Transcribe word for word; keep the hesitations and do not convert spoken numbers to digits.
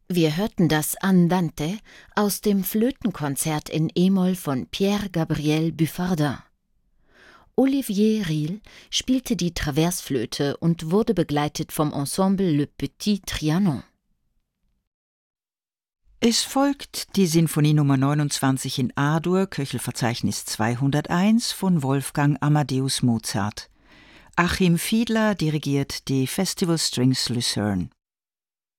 Wir hörten das Andante aus dem Flötenkonzert in E-Moll von Pierre Gabriel Buffardin. Olivier Riehl spielte die Traversflöte und wurde begleitet vom Ensemble Le Petit Trianon. Es folgt die Sinfonie Nummer neunundzwanzig in A-Dur, Köchelverzeichnis zweihunderteins von Wolfgang Amadeus Mozart. Achim Fiedler dirigiert die Festival Strings Lucerne.